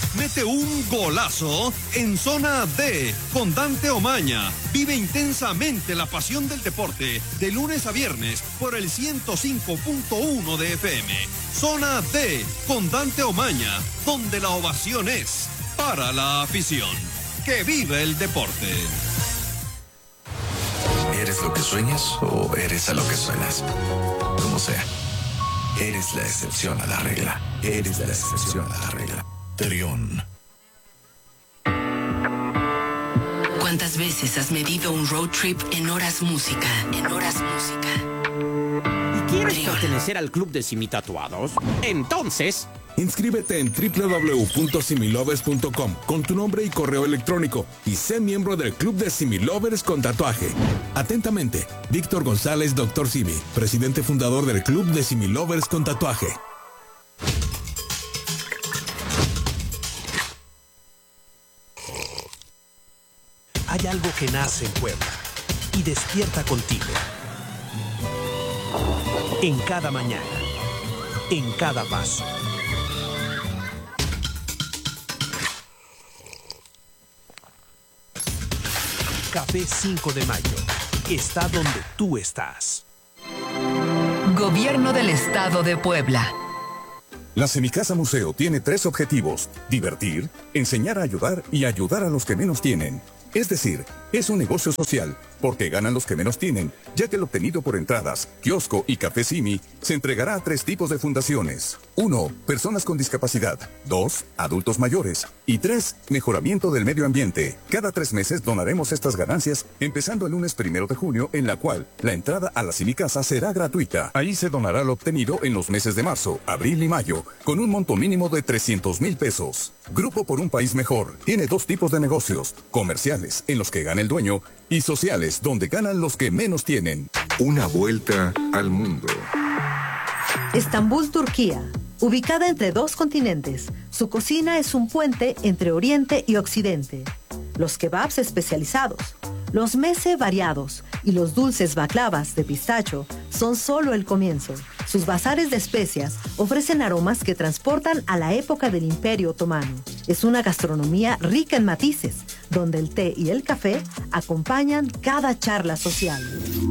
Mete un golazo en Zona D con Dante Omaña. Vive intensamente la pasión del deporte de lunes a viernes por el 105.1 de FM. Zona D con Dante Omaña, donde la ovación es para la afición. ¡Que vive el deporte! ¿Eres lo que sueñas o eres a lo que suenas? Como sea, eres la excepción a la regla. Eres la excepción a la regla. Trión. ¿Cuántas veces has medido un road trip en horas música? ¿Y quieres pertenecer al club de Simitatuados? Entonces, inscríbete en www.similovers.com con tu nombre y correo electrónico y sé miembro del club de Similovers con tatuaje. Atentamente, Víctor González, Dr. Simi, presidente fundador del club de Similovers con tatuaje. Hay algo que nace en Puebla y despierta contigo. En cada mañana, en cada paso. Café 5 de Mayo está donde tú estás. Gobierno del Estado de Puebla. La Semicasa Museo tiene 3 objetivos: divertir, enseñar a ayudar y ayudar a los que menos tienen. Es decir, es un negocio social, porque ganan los que menos tienen, ya que el obtenido por entradas, kiosco y café Simi se entregará a 3 tipos de fundaciones. 1. Personas con discapacidad. 2. Adultos mayores. Y 3. Mejoramiento del medio ambiente. Cada 3 meses donaremos estas ganancias, empezando el lunes 1 de junio, en la cual la entrada a la Semicasa será gratuita. Ahí se donará lo obtenido en los meses de marzo, abril y mayo, con un monto mínimo de 300,000 pesos. Grupo por un País Mejor tiene 2 tipos de negocios: comerciales, en los que gana el dueño, y sociales, donde ganan los que menos tienen. Una vuelta al mundo. Estambul, Turquía. Ubicada entre 2 continentes, su cocina es un puente entre Oriente y Occidente. Los kebabs especializados, los meze variados y los dulces baklavas de pistacho son solo el comienzo. Sus bazares de especias ofrecen aromas que transportan a la época del Imperio Otomano. Es una gastronomía rica en matices, donde el té y el café acompañan cada charla social.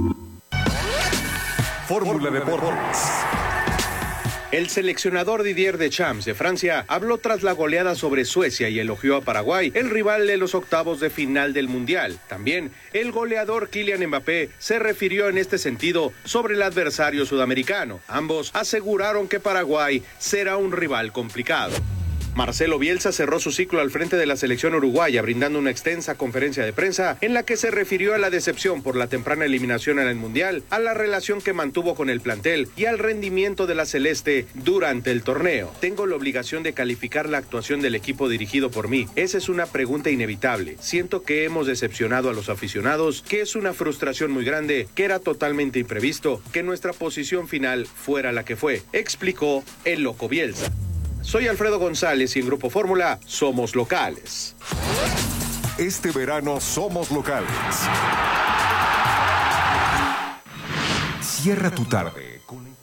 Fórmula Deportes. El seleccionador Didier Deschamps de Francia habló tras la goleada sobre Suecia y elogió a Paraguay, el rival de los octavos de final del Mundial. También el goleador Kylian Mbappé se refirió en este sentido sobre el adversario sudamericano. Ambos aseguraron que Paraguay será un rival complicado. Marcelo Bielsa cerró su ciclo al frente de la selección uruguaya, brindando una extensa conferencia de prensa en la que se refirió a la decepción por la temprana eliminación en el Mundial, a la relación que mantuvo con el plantel y al rendimiento de la celeste durante el torneo. Tengo la obligación de calificar la actuación del equipo dirigido por mí. Esa es una pregunta inevitable. Siento que hemos decepcionado a los aficionados, que es una frustración muy grande, que era totalmente imprevisto que nuestra posición final fuera la que fue, explicó el loco Bielsa. Soy Alfredo González y en Grupo Fórmula somos locales. Este verano somos locales. Cierra tu tarde.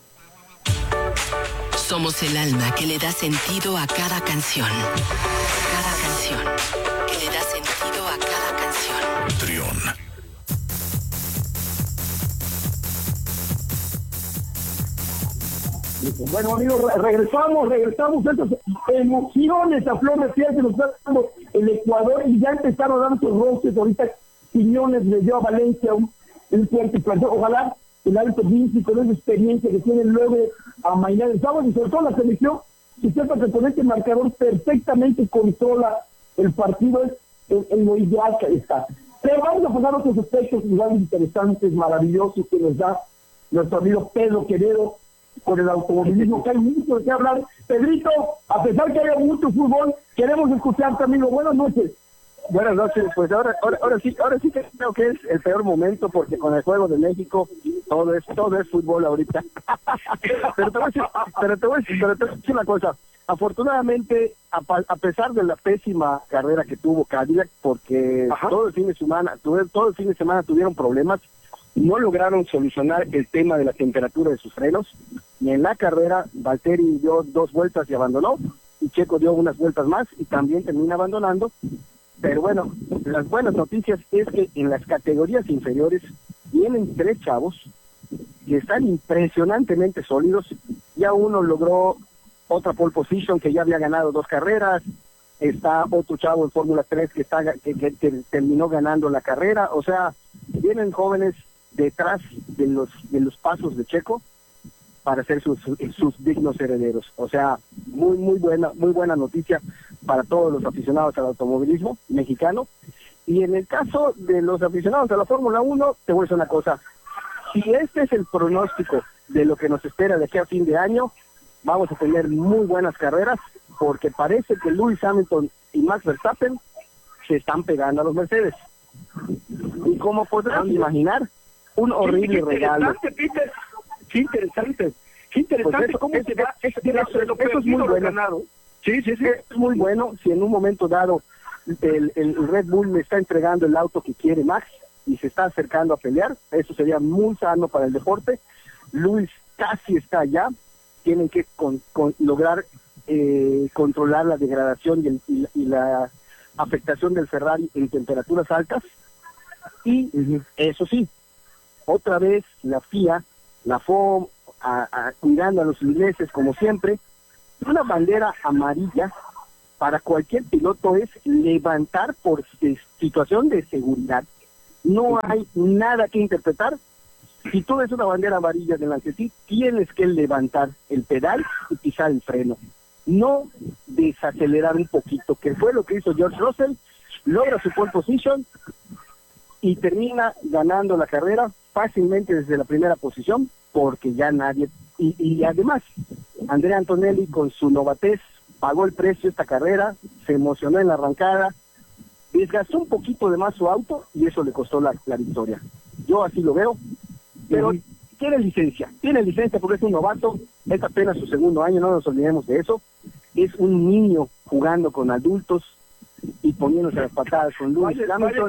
Somos el alma que le da sentido a cada canción. Cada canción que le da sentido a cada canción. Trión. Bueno, amigos, regresamos estas emociones a flor de piel que nos está dando el Ecuador, y ya empezaron a dar sus roces. Ahorita Quiñones le dio a Valencia un fuerte planteo. Ojalá el alto Vinci, con esa experiencia que tiene, luego a mainar el sábado, y sobre todo la selección, que sepa que con este marcador perfectamente controla el partido, es en lo ideal que está. Pero vamos a pasar otros aspectos igual interesantes, maravillosos, que nos da nuestro amigo Pedro Quevedo con el automovilismo, que hay mucho de qué hablar. Pedrito, a pesar que haya mucho fútbol, queremos escucharte, amigo. Buenas noches. Buenas noches, pues ahora sí que creo que es el peor momento, porque con el Juego de México todo es fútbol ahorita. pero te voy a decir una cosa. Afortunadamente, a pesar de la pésima carrera que tuvo Cadillac, porque todo el fin de semana tuvieron problemas, no lograron solucionar el tema de la temperatura de sus frenos, y en la carrera Valtteri dio 2 vueltas y abandonó, y Checo dio unas vueltas más y también termina abandonando. Pero bueno, las buenas noticias es que en las categorías inferiores vienen 3 chavos que están impresionantemente sólidos. Ya uno logró otra pole position, que ya había ganado 2 carreras. Está otro chavo en Fórmula 3 que terminó ganando la carrera. O sea, vienen jóvenes detrás de los pasos de Checo para ser sus dignos herederos. O sea, muy buena noticia para todos los aficionados al automovilismo mexicano. Y en el caso de los aficionados a la Fórmula 1, te voy a decir una cosa. Si este es el pronóstico de lo que nos espera de aquí a fin de año, vamos a tener muy buenas carreras, porque parece que Lewis Hamilton y Max Verstappen se están pegando a los Mercedes. Y como podrás imaginar, un horrible regalo. Peter. Qué interesante Pues cómo se va eso es muy bueno. Ganado. Sí. Es muy bueno si en un momento dado el Red Bull le está entregando el auto que quiere Max y se está acercando a pelear. Eso sería muy sano para el deporte. Lewis casi está allá. Tienen que lograr controlar la degradación y la afectación del Ferrari en temperaturas altas. Y eso sí, otra vez la FIA, la FOM, cuidando a los ingleses como siempre. Una bandera amarilla para cualquier piloto es levantar por situación de seguridad. No hay nada que interpretar. Si tú ves una bandera amarilla delante de ti, tienes que levantar el pedal y pisar el freno. No desacelerar un poquito, que fue lo que hizo George Russell. Logra su pole position y termina ganando la carrera fácilmente desde la primera posición, porque ya nadie... Y además, Andrea Antonelli con su novatez pagó el precio esta carrera, se emocionó en la arrancada, desgastó un poquito de más su auto y eso le costó la victoria. Yo así lo veo, pero tiene licencia porque es un novato, es apenas su segundo año, no nos olvidemos de eso. Es un niño jugando con adultos y poniéndose las patadas con Lewis Hamilton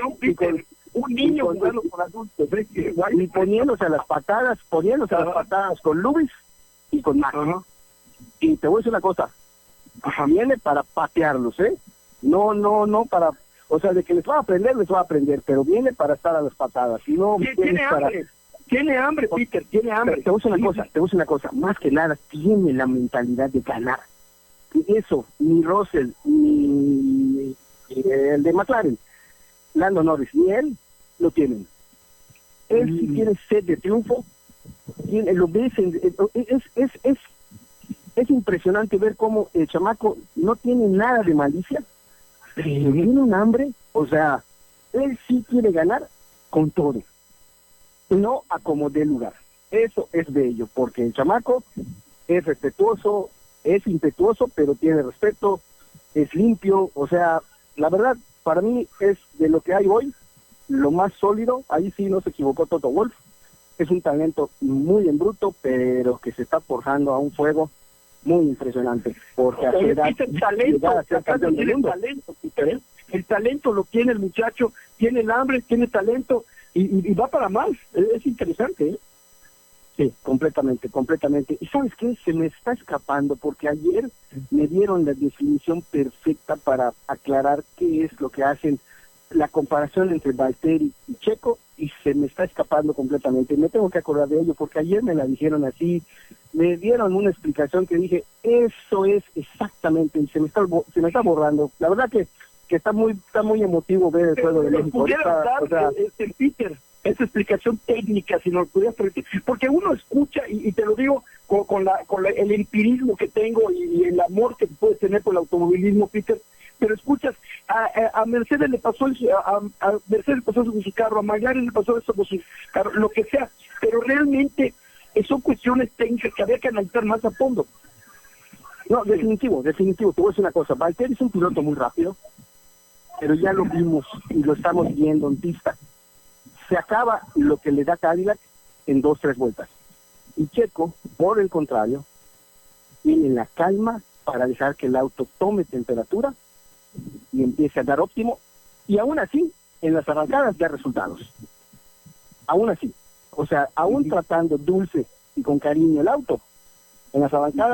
un niño jugando con adultos y poniéndose las patadas con Lewis y con Max. Y te voy a decir una cosa, viene para patearlos, no para, o sea, de que les va a aprender, pero viene para estar a las patadas. Y no tiene hambre, Peter, tiene hambre. Te voy a decir una cosa, más que nada tiene la mentalidad de ganar. Y eso, ni Russell, ni el de McLaren, Lando Norris, ni él lo tienen. Él sí tiene sed de triunfo, lo ves, es impresionante ver cómo el chamaco no tiene nada de malicia, pero tiene un hambre, o sea, él sí quiere ganar con todo, no a como dé lugar. Eso es bello, porque el chamaco es respetuoso, es impetuoso, pero tiene respeto, es limpio, o sea, la verdad, para mí es de lo que hay hoy, lo más sólido. Ahí sí no se equivocó Toto Wolff, es un talento muy en bruto, pero que se está forjando a un fuego muy impresionante, porque a su edad el talento lo tiene el muchacho, tiene el hambre, tiene talento y va para más. Es interesante, Sí, completamente. ¿Y sabes qué? Se me está escapando, porque ayer me dieron la definición perfecta para aclarar qué es lo que hacen, la comparación entre Valtteri y Checo, y se me está escapando completamente. Me tengo que acordar de ello, porque ayer me la dijeron así, me dieron una explicación que dije, eso es exactamente, y se me está borrando. La verdad que está muy emotivo ver el juego de México. Peter, esa explicación técnica, si nos pudieras permitir, porque uno escucha, y te lo digo con el empirismo que tengo y el amor que puedes tener por el automovilismo, Peter, pero escuchas, a Mercedes le pasó a Mercedes le pasó eso con su carro, a McLaren le pasó eso con su carro, lo que sea, pero realmente son cuestiones técnicas que había que analizar más a fondo. No, definitivo, te voy a decir una cosa, Valtteri es un piloto muy rápido, pero ya lo vimos y lo estamos viendo en pista. Se acaba lo que le da Cadillac en 2-3 vueltas. Y Checo, por el contrario, tiene la calma para dejar que el auto tome temperatura y empiece a dar óptimo, y aún así, en las arrancadas da resultados. Aún así. O sea, aún tratando dulce y con cariño el auto, en las arrancadas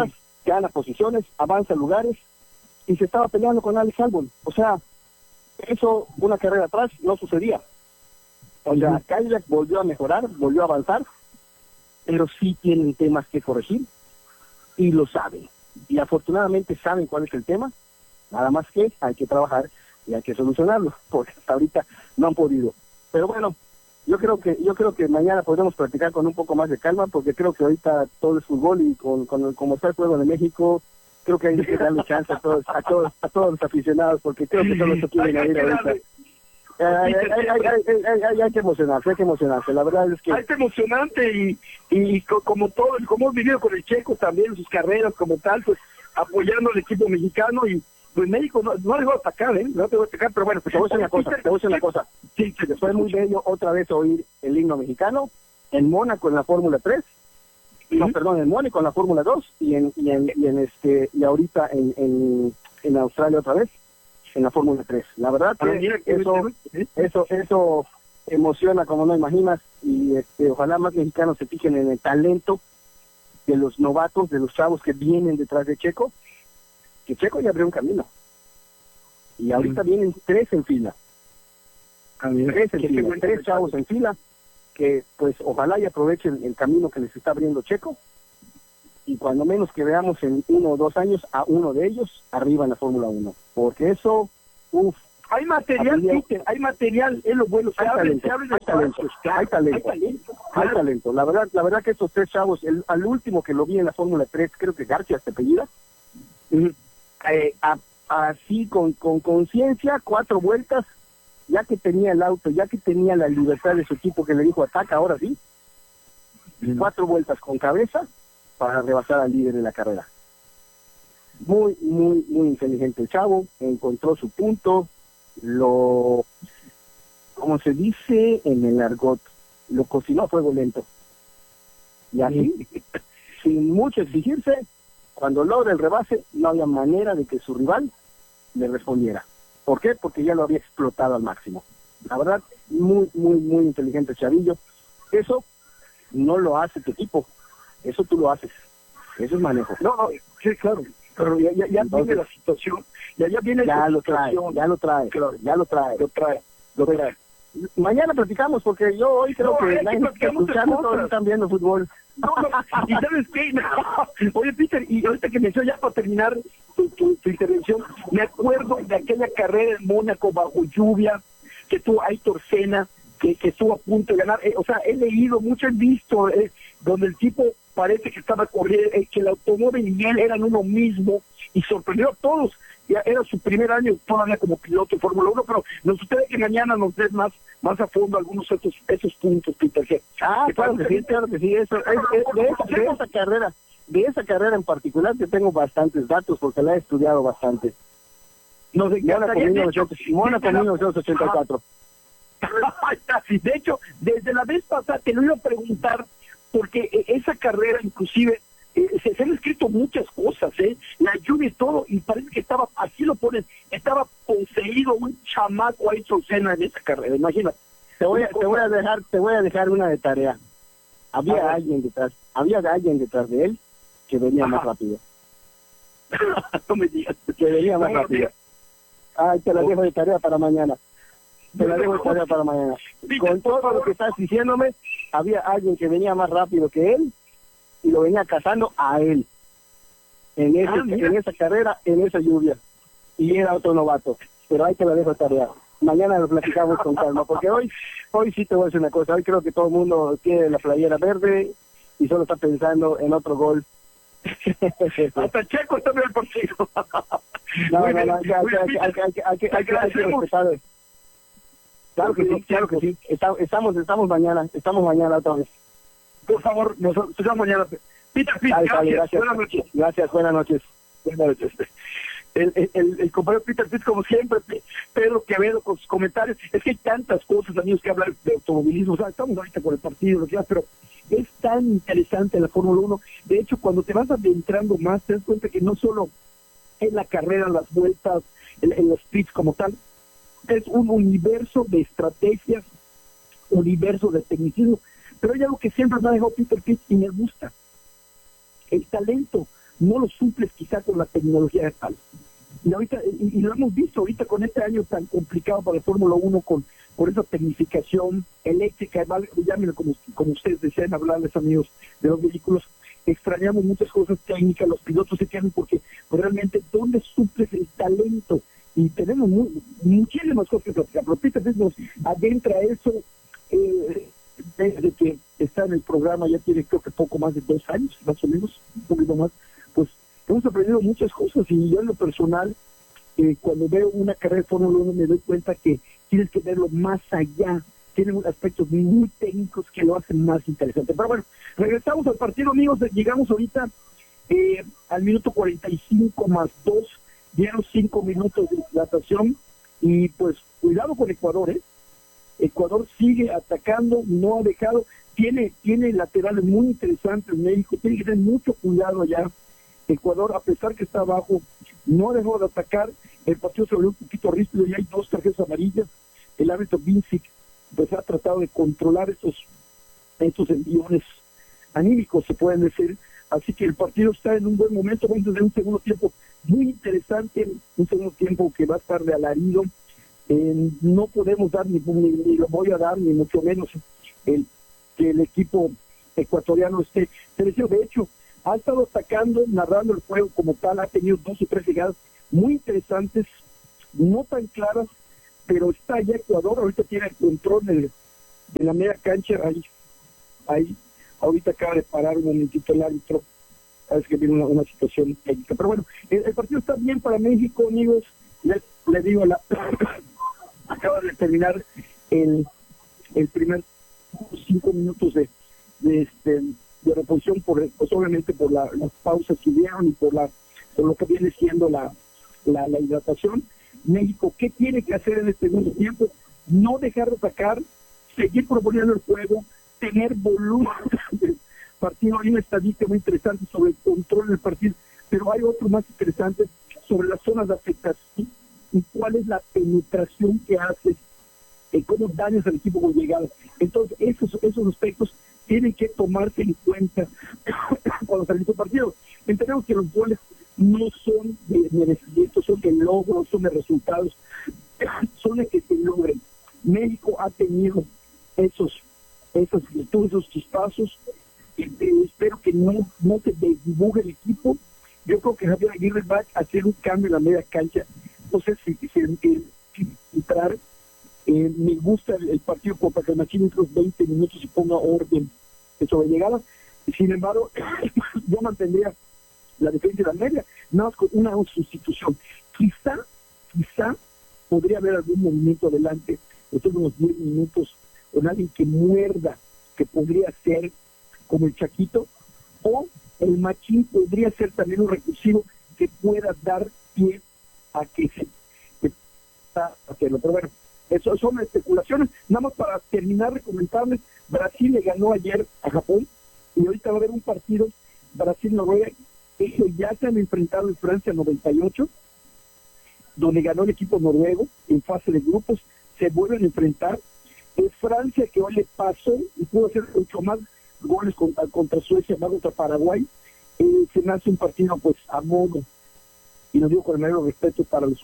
gana posiciones, avanza lugares, y se estaba peleando con Alex Albon. O sea, eso, una carrera atrás, no sucedía. O sea, Cadillac volvió a mejorar, volvió a avanzar, pero sí tienen temas que corregir, y lo saben. Y afortunadamente saben cuál es el tema, nada más que hay que trabajar y hay que solucionarlo, porque hasta ahorita no han podido. Pero bueno, yo creo que mañana podremos practicar con un poco más de calma, porque creo que ahorita todo es fútbol, y como está el juego de México, creo que hay que darle chance a todos los aficionados, porque creo que todos los quieren ir ahorita. Hay que emocionarse, la verdad es que... Es emocionante, y como todo, como hemos vivido con el Checo también, sus carreras como tal, pues apoyando al equipo mexicano, y pues México no dejó de atacar, no dejó de atacar, pero bueno, pues te voy a decir una cosa. Sí, fue muy bello otra vez oír el himno mexicano en Mónaco en la Fórmula 3, en Mónaco en la Fórmula 2, y ahorita en Australia otra vez en la Fórmula 3. La verdad que eso emociona como no imaginas, y ojalá más mexicanos se fijen en el talento de los novatos, de los chavos que vienen detrás de Checo, que Checo ya abrió un camino, y ahorita vienen 3 en fila. Tres chavos en fila, que pues ojalá y aprovechen el camino que les está abriendo Checo, y cuando menos que veamos en 1 o 2 años a uno de ellos arriba en la Fórmula 1, porque eso, hay material, Peter, hay material, es lo bueno, hay talento. La verdad que estos 3 chavos, al último que lo vi en la Fórmula 3, creo que García se apellida, así con conciencia, 4 vueltas, ya que tenía el auto, ya que tenía la libertad de su equipo que le dijo ataca, ahora sí, 4 vueltas con cabeza para rebasar al líder de la carrera. Muy, muy, muy inteligente el chavo, encontró su punto, como se dice en el argot, lo cocinó a fuego lento. Y así, sin mucho exigirse, cuando logra el rebase, no había manera de que su rival le respondiera. ¿Por qué? Porque ya lo había explotado al máximo. La verdad, muy, muy, muy inteligente el chavillo. Eso no lo hace tu equipo, eso tú lo haces. Eso es manejo. No, sí, claro. Pero ya entonces, viene la situación, ya viene la situación. Ya lo trae. Mañana platicamos, porque yo hoy creo que nadie está escuchando, todos están viendo fútbol. No, y ¿sabes qué? Oye, Peter, y ahorita que me echó ya para terminar tu intervención, me acuerdo de aquella carrera en Mónaco bajo lluvia, que tuvo Aitor Senna, que estuvo a punto de ganar. O sea, he leído mucho, he visto, donde el tipo parece que estaba corriendo, que el automóvil y él eran uno mismo, y sorprendió a todos. Ya era su primer año todavía como piloto de Fórmula 1, pero nos gustaría que mañana nos des más a fondo algunos de esos puntos, Peter. Claro que sí, eso, de esa carrera en particular que tengo bastantes datos, porque la he estudiado bastante. No sé, Mónaco 1984. De hecho, desde la vez pasada te lo iba a preguntar, porque esa carrera inclusive se han escrito muchas cosas, la lluvia y todo, y parece que estaba, así lo ponen, estaba poseído un chamaco ahí Senna en esa carrera, imagínate. Te voy a dejar una de tarea. Había alguien detrás de él que venía más rápido. No me digas. Que venía más rápido. Ay, te la dejo de tarea para mañana. Con todo lo que estás diciéndome, había alguien que venía más rápido que él y lo venía cazando a él en esa carrera, en esa lluvia, y era otro novato. Pero ahí te la dejo de tarea. Mañana lo platicamos con calma, porque hoy sí te voy a decir una cosa. Hoy creo que todo el mundo tiene la playera verde y solo está pensando en otro gol. Hasta Checo está bien por sí. Hay que respetar. Claro que sí. Estamos mañana otra vez. Por favor, nosotros estamos mañana. Peter, gracias. Buenas noches. Gracias, buenas noches. El compañero Peter Pitt, como siempre, Pedro Quevedo con sus comentarios. Es que hay tantas cosas, amigos, que hablar de automovilismo. O sea, estamos ahorita con el partido, lo que sea, pero es tan interesante la Fórmula 1. De hecho, cuando te vas adentrando más, te das cuenta que no solo es la carrera, las vueltas, en los pits como tal, es un universo de estrategias, universo de tecnicismo. Pero hay algo que siempre me ha dejado Peter Pitt y me gusta: el talento. no lo suples quizá con la tecnología actual. Y ahorita, y lo hemos visto ahorita con este año tan complicado para la Fórmula 1 con esa tecnificación eléctrica, llámenlo como ustedes desean hablarles, amigos, de los vehículos. Extrañamos muchas cosas técnicas, los pilotos se quedan porque pues, realmente ¿dónde suples el talento? Y tenemos muchísimas cosas que platicar, pero Peter nos adentra eso desde que está en el programa, ya tiene creo que poco más de 2 años, más o menos, un poquito más. Pues hemos aprendido muchas cosas y yo en lo personal, cuando veo una carrera de Fórmula 1 me doy cuenta que tienes que verlo más allá, tienen aspectos muy técnicos que lo hacen más interesante. Pero bueno, regresamos al partido, amigos, llegamos ahorita al minuto 45 más 2, dieron 5 minutos de hidratación y pues cuidado con Ecuador, Ecuador sigue atacando, no ha dejado, tiene laterales muy interesantes en México, tiene que tener mucho cuidado allá. Ecuador, a pesar que está abajo, no dejó de atacar, el partido se volvió un poquito ríspido y hay 2 tarjetas amarillas. El árbitro Vincic pues ha tratado de controlar estos envíos anímicos, se pueden decir. Así que el partido está en un buen momento, vamos a tener un segundo tiempo muy interesante, un segundo tiempo que va a estar de alarido. No podemos dar ni lo voy a dar, ni mucho menos que el equipo ecuatoriano esté seleccionado. De hecho, ha estado atacando, narrando el juego como tal, ha tenido 2 o 3 llegadas muy interesantes, no tan claras, pero está allá Ecuador, ahorita tiene el control de la media cancha, ahí, ahorita acaba de parar un momentito el árbitro, es que viene una situación técnica, pero bueno, el partido está bien para México, amigos, les digo, acaba de terminar el primer 5 minutos de reposición, pues obviamente por las pausas que dieron y por lo que viene siendo la hidratación. México, ¿qué tiene que hacer en este segundo tiempo? No dejar de atacar, seguir proponiendo el juego, tener volumen del partido. Hay una estadística muy interesante sobre el control del partido, pero hay otro más interesante sobre las zonas de afectación y cuál es la penetración que hace, cómo dañas al equipo con llegada. Entonces, esos aspectos tienen que tomarse en cuenta cuando se realiza el partido. Entendemos que los goles no son de merecimiento, son de logros, son de resultados, son de que se logren. México ha tenido esas virtudes, esos chispazos. Espero que no se desdibuje el equipo. Yo creo que Javier Aguirre va a hacer un cambio en la media cancha. No sé si entrar. Me gusta el partido como para que el Machín entre los 20 minutos y ponga orden sobre llegada. Sin embargo, yo mantendría la defensa de la media, nada más con una sustitución. Quizá podría haber algún movimiento adelante, después de unos 10 minutos, con alguien que muerda, que podría ser como el Chaquito, o el Machín podría ser también un recursivo que pueda dar pie a que se hacerlo. Pero bueno, eso son especulaciones. Nada más para terminar de comentarles, Brasil le ganó ayer a Japón y ahorita va a haber un partido Brasil-Noruega. Ellos ya se han enfrentado en Francia 98, donde ganó el equipo noruego en fase de grupos. Se vuelven a enfrentar. Es Francia que hoy le pasó y pudo hacer mucho más goles contra Suecia, más contra Paraguay. Se me hace un partido pues a modo, y lo digo con el mayor respeto para los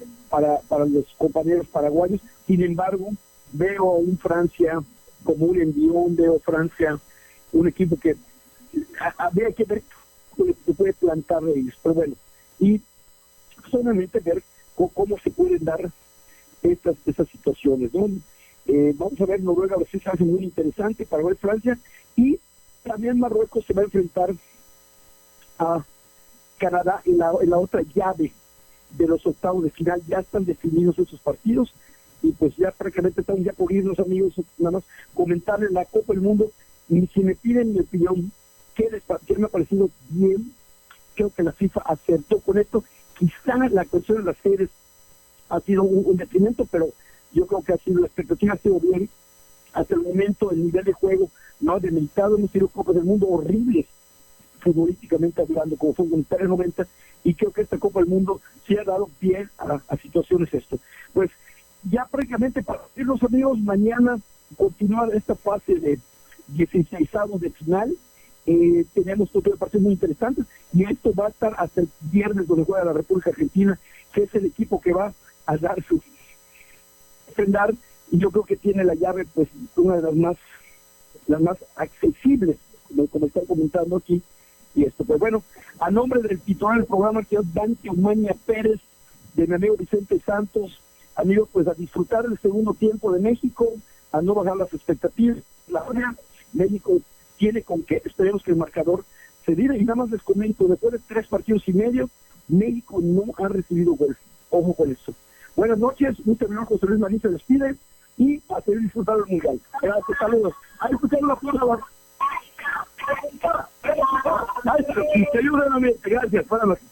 compañeros paraguayos. Sin embargo, veo a un Francia como un envión, veo a Francia un equipo que habría que ver se puede plantar de ellos, pero bueno, y solamente ver cómo se pueden dar estas situaciones, ¿no? Vamos a ver, Noruega a veces se hace muy interesante para ver Francia, y también Marruecos se va a enfrentar a Canadá en la otra llave de los octavos de final. Ya están definidos esos partidos y pues ya prácticamente están ya por irnos, amigos. Nada más comentarles la Copa del Mundo, y si me piden mi opinión, que me ha parecido bien, creo que la FIFA acertó con esto. Quizá la cuestión de las sedes ha sido un detrimento, pero yo creo que la expectativa ha sido bien. Hasta el momento el nivel de juego no ha demeritado. Hemos tenido Copas del Mundo horribles futbolísticamente hablando, como fue en el 90, y creo que esta Copa del Mundo sí ha dado pie a situaciones esto. Pues ya prácticamente para irnos, amigos, mañana continuar esta fase de 16avos de final, tenemos otro partido muy interesante, y esto va a estar hasta el viernes, donde juega la República Argentina, que es el equipo que va a dar su enfrentar, y yo creo que tiene la llave, pues, una de las más accesibles, como están comentando aquí. Y esto, pues bueno, a nombre del titular del programa, que es Dante Omaña Pérez, de mi amigo Vicente Santos, amigos, pues a disfrutar del segundo tiempo de México, a no bajar las expectativas. La hora, México tiene con que, esperemos que el marcador se diera, y nada más les comento, después de 3 partidos y medio, México no ha recibido gol. Ojo con esto. Buenas noches, un servidor José Luis Marín se despide, y a seguir disfrutando del mundial. Gracias, saludos. A escuchar la porra. Te ayuda nuevamente. Gracias. Buenas noches.